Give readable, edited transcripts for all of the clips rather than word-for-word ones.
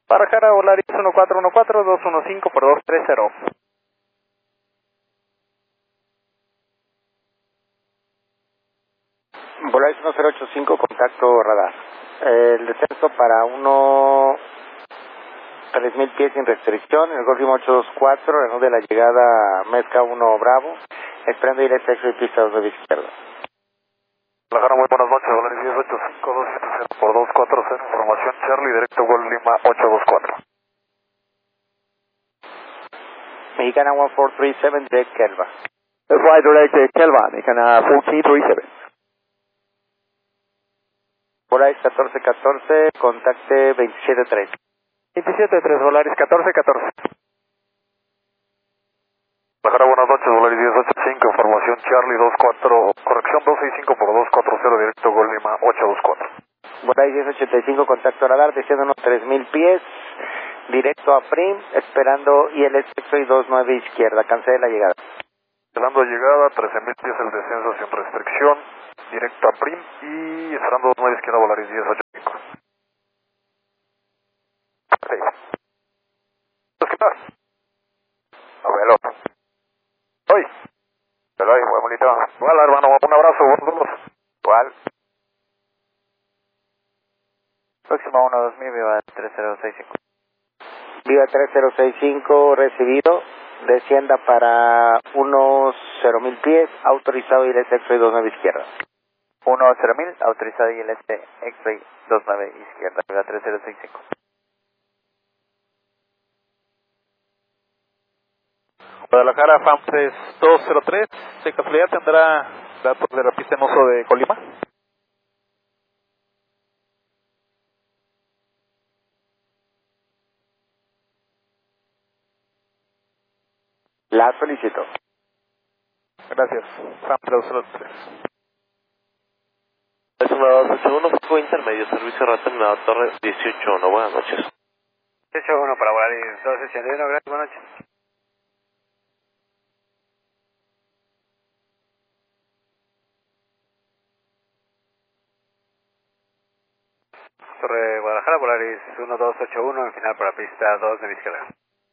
Para Jara, Volaris 1414-215 por 230. Volaris 1085, contacto radar. El descenso para 3000 pies sin restricción, el Golf 824, Renault de la llegada Mezca 1 Bravo, esperando ir a sexo y pista 2 de izquierda. Guadalajara, muy buenas noches, Volaris 1085-270 por 240, información Charlie, directo Gol Lima 824. Mexicana 1437, Jack Kelva. Fly direct Kelva, Mexicana 1437. Volaris 1414, contacte 27-3. 27-3, Volaris 1414. Guadalajara, buenas noches, Volaris 1085, información Charlie 24, corrección 265 por 240, directo Gol Lima 824. Volaris 1085, contacto radar, desciendo unos 3000 pies, directo a Prim, esperando ILS y 29 izquierda, cancele la llegada. Cancelando llegada, 13.000 pies el descenso sin restricción, directo a Prim y esperando 29 izquierda, Volaris 1085. Sí. ¿Qué tal? Abuelo. Hoy. Hoy, buen bonito. Hola, hermano, un abrazo, buenos. ¿Cuál? Próxima 1-2000, Viva 3065. Viva 3065, recibido. Descienda para unos 0.000 pies, autorizado ILS X-Ray 29 izquierda. 10.000, autorizado ILS X-Ray 29 izquierda, Viva 3065. Guadalajara, FAM 3203, ¿de casualidad tendrá datos de la pista en uso de Colima? La solicito. Gracias, FAM 3203. Es una 281, fue intermedio, servicio rato en la torre 18-1, buenas noches. 18-1 para Volaris 281, gracias, buenas noches. Torre Guadalajara, Volaris 1281, en final para pista 2 de izquierda.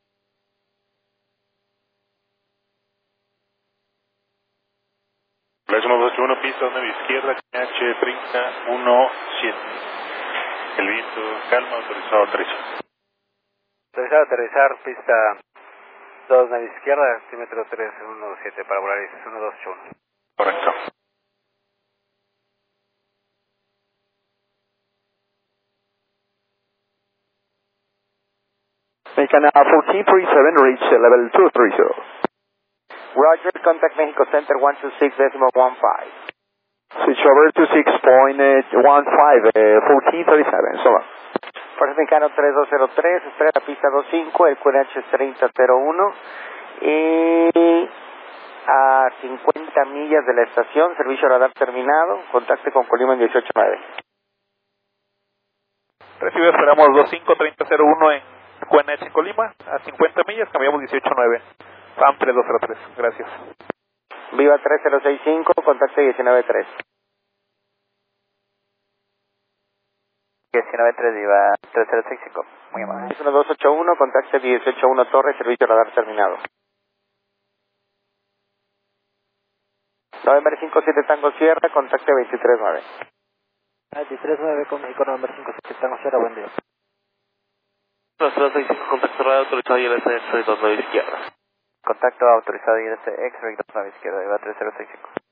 Volaris 1281, pista 2 de izquierda, H3017. El viento calma, autorizado aterrizo. Autorizado aterrizar, pista 2 de izquierda, altímetro 317 para Volaris 1281. Correcto. Mexicana 1437, reach level 230. Roger, contact Mexico Center 126.15. Switch over to 6.15, 1437, so long. Fuerza Mexicano 3203, espera la pista 25, el QNH es 3001 y a 50 millas de la estación, servicio radar terminado, contacte con Colima en 189. Recibe, esperamos 25-3001 en QNH en Colima, a 50 millas, cambiamos 18-9, FAM 3203, gracias. Viva 3065, contacte 19-3. 19-3, Viva 3065, muy amable. 1281, contacte 181 Torre, servicio radar terminado. November 57 Tango Sierra, contacte 239. 239 con México, November 57 Tango Sierra, buen día. 235, contacto radio autorizado ILS X-Ray 29 izquierda. Contacto autorizado ILS X-Ray 29 izquierda, Viva 3065.